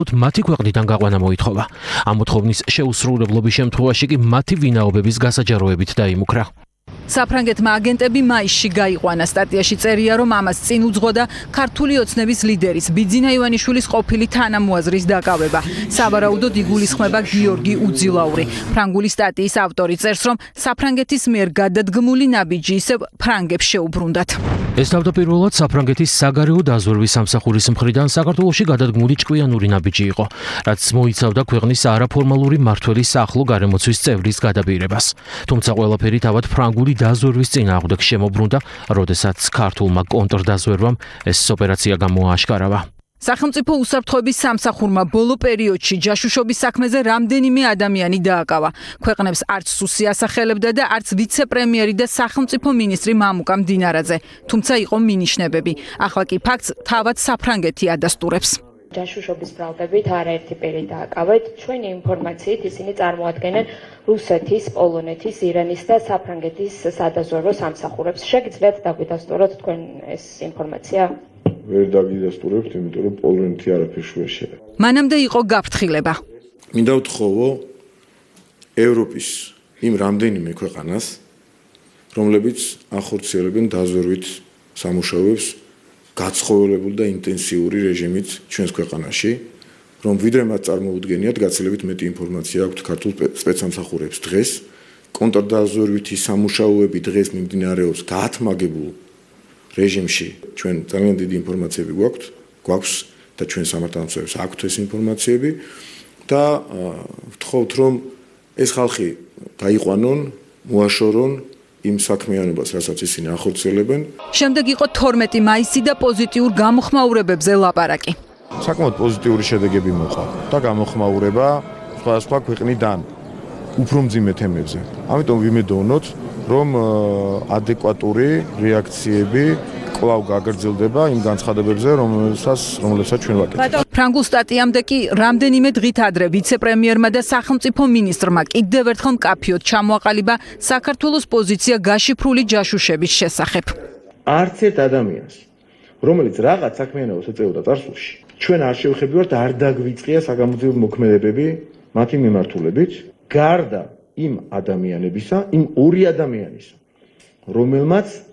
მათი ქვეყნიდან გაყვანა მოითხოვა. ამ მოთხოვნის შეუსრულებლობის შემთხვევაში კი მათი ვინაობების გასაჯაროებით დაიმუქრა. საფრანგეთმა აგენტები მაისში გაიყვანა. სტატიაში წერია, რომ ამას წინ უძღოდა ქართული ოცნების ლიდერის ბიძინა ივანიშვილის ყოფილი თანამოაზრის დაკავება. სავარაუდოდ იგულისხმება გიორგი უძილაური. ფრანგული სტატიის ავტორი წერს, რომ საფრანგეთის მიერ გადადგმული ნაბიჯი ისევ ფრანგებს შეუბრუნდათ. ეს თავდაპირველად საფრანგეთის საგარეო დაზვერვის სამსახურის მხრიდან საქართველოში გადადგმული ჭკვიანური ნაბიჯი იყო, რაც მოიცავდა ქვეყნის არაფორმალური მმართველის ახლო გარემოცვის წევრის გადაბირებას. თუმცა ყველაფერი თავად ფრანგული დაზვერვის წინააღმდეგ შემოbrunდა, როდესაც ქართულმა კონტრდაზვერვამ ეს ოპერაცია გამოააშკარავა. სახელმწიფო უსაფრთხოების სამსახურმა ბოლო პერიოდში ჯაშუშობის საქმეზე რამდენიმე ადამიანი დააკავა. ქვეყნებს არც სუსი ასახელებდა და არც ვიცე-პრემიერი და სახელმწიფო მინისტრი მამუკა მდინარაძე, თუმცა იყო მინიშნებები. ახლა კი ფაქტს თავად საფრანგეთი ადასტურებს. ჯაშუშობის ბრალდებით არაერთი პირი დააკავეთ. ჩვენი ინფორმაციით ისინი წარმოადგენენ რუსეთის, პოლონეთის, ირანის და საფრანგეთის სადაზვერვო სამსახურებს. შეგიძლიათ დაგვიდასტუროთ თქვენ ეს ინფორმაცია? ვერ დაგიდასტურებთ, იმიტომ რომ პოლონეთი არაფერს ვერ შეერთ. მანამდე იყო გაფრთხილება. მინდა ვთხოვო ევროპის იმ რამდენიმე ქვეყანას, რომლებიც ახორციელებენ დაზვერვით სამუშაოებს გაცხოველებულ და ინტენსიური რეჟიმით ჩვენს ქვეყანაში, რომ ვიდრე მათ წარმოუდგენიათ, გაცილებით მეტი ინფორმაცია აქვთ ქართულ სპეცსამსახურებს დღეს. კონტრდაზვერვითი სამუშაოები დღეს მიმდინარეობს გაათმაგებულ რეჟიმში. ჩვენ ძალიან დიდი ინფორმაციები გვაქვს და ჩვენ სამართალმცველებს აქვთ ეს ინფორმაციები და ვთხოვთ, რომ ეს ხალხი გაიყვანონ, მოაშორონ იმ საქმიანობას, რასაც ისინი ახორციელებენ. შემდეგ იყო 12 მაისი და პოზიტიურ გამოხმაურებებზე ლაპარაკი. საკმაოდ პოზიტიური შედეგები მოყვა და გამოხმაურება სხვადასხვა ქვეყნიდან უფრო მძიმე თემებზე. ამიტომ ვიმედოვნოთ, რომ ადეკვატური რეაქციები კვლავ გაგრძელდება იმ განცხადებებზე, რომლებსაც ჩვენ ვაკეთებთ. ფრანგულ სტატიამდე კი რამდენიმე დღით ადრე ვიცე-პრემიერმა და სახელმწიფო მინისტრმა კიდევ ერთხელ მკაფიოდ ჩამოაყალიბა საქართველოს პოზიცია გაშიფრული ჯაშუშების შესახებ. არც ერთ ადამიანს, რომელიც რაღაც საქმიანობას ეწეოდა წარსულში, ჩვენ არ შევხედავთ, არ დაგვიწყია საგამოძიებო მოქმედებები მათი მიმართულებით, გარდა იმ ადამიანებისა, იმ ორი ადამიანისა, რომელმაც